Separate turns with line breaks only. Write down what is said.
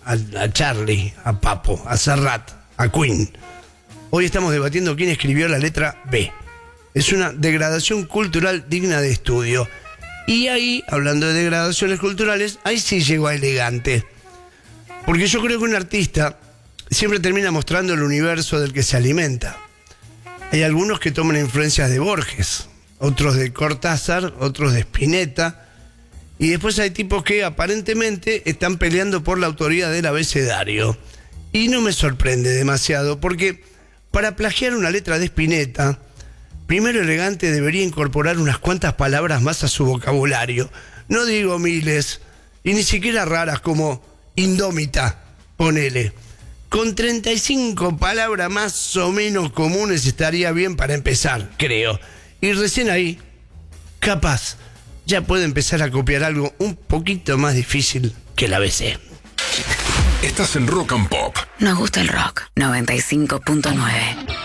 a Charlie, a Papo, a Serrat, a Queen. Hoy estamos debatiendo quién escribió la letra B. Es una degradación cultural digna de estudio. Y ahí, hablando de degradaciones culturales, ahí sí llegó a elegante. Porque yo creo que un artista siempre termina mostrando el universo del que se alimenta. Hay algunos que toman influencias de Borges, otros de Cortázar, otros de Spinetta, y después hay tipos que aparentemente están peleando por la autoría del abecedario. Y no me sorprende demasiado, porque para plagiar una letra de Spinetta, primero elegante debería incorporar unas cuantas palabras más a su vocabulario. No digo miles, y ni siquiera raras como indómita, ponele. Con 35 palabras más o menos comunes estaría bien para empezar, creo. Y recién ahí, capaz, ya puede empezar a copiar algo un poquito más difícil que el ABC.
Estás en Rock and Pop.
Nos gusta el rock. 95.9.